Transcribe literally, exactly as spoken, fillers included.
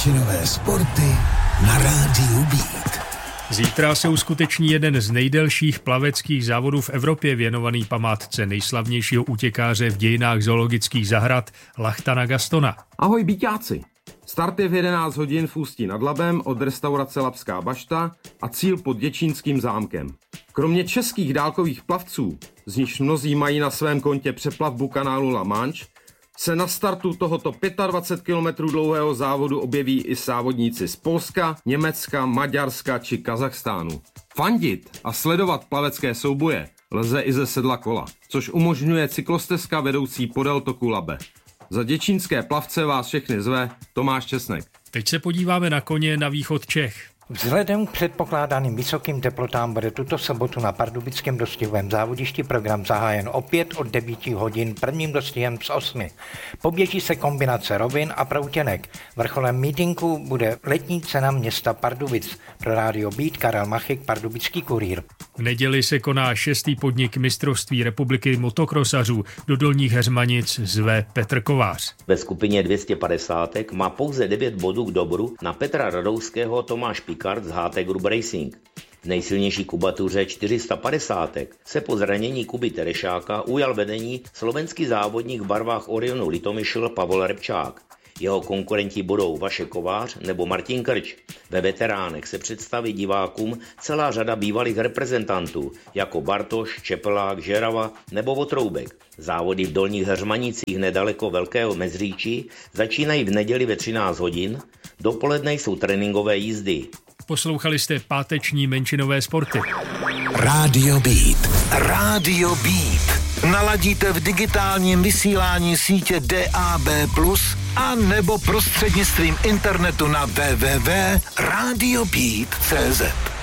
menšinové sporty na rádiu Beat. Zítra se uskuteční jeden z nejdelších plaveckých závodů v Evropě věnovaný památce nejslavnějšího útěkáře v dějinách zoologických zahrad Lachtana Gastona. Ahoj Bíťáci! Start je v jedenáct hodin v Ústí nad Labem od restaurace Labská bašta a cíl pod Děčínským zámkem. Kromě českých dálkových plavců, z nichž mnozí mají na svém kontě přeplavbu kanálu La Manche, se na startu tohoto dvacet pět kilometrů dlouhého závodu objeví i závodníci z Polska, Německa, Maďarska či Kazachstánu. Fandit a sledovat plavecké souboje lze i ze sedla kola, což umožňuje cyklostezka vedoucí podél toku Labe. Za děčínské plavce vás všechny zve Tomáš Česnek. Teď se podíváme na koně na východ Čech. Vzhledem k předpokládaným vysokým teplotám bude tuto sobotu na pardubickém dostihovém závodišti program zahájen opět od devíti hodin prvním dostihem z osmi. Poběží se kombinace rovin a proutěnek. Vrcholem mítinku bude letní cena města Pardubic. Pro rádio Beat Karel Machyk, Pardubický kurýr. V neděli se koná šestý podnik mistrovství republiky motokrosařů. Do Dolních Heřmanic zve Petr Kovář. Ve skupině dvě stě padesát má pouze devět bodů k dobru na Petra Radouského Tomáš Pikard z H T Group Racing. V nejsilnější kubatuře čtyři sta padesát se po zranění Kuby Terešáka ujal vedení slovenský závodník v barvách Orionu Litomyšl Pavol Repčák. Jeho konkurenti budou Vašek Kovář nebo Martin Krč. Ve veteránech se představí divákům celá řada bývalých reprezentantů, jako Bartoš, Čepelák, Žerava nebo Votroubek. Závody v Dolních Heřmanicích nedaleko Velkého Mezříčí začínají v neděli ve třináct hodin, dopoledne jsou tréninkové jízdy. Poslouchali jste páteční menšinové sporty. Rádio Beat. Rádio Beat. Naladíte v digitálním vysílání sítě D A B plus, a nebo prostřednictvím internetu na w w w tečka radio beat tečka c z.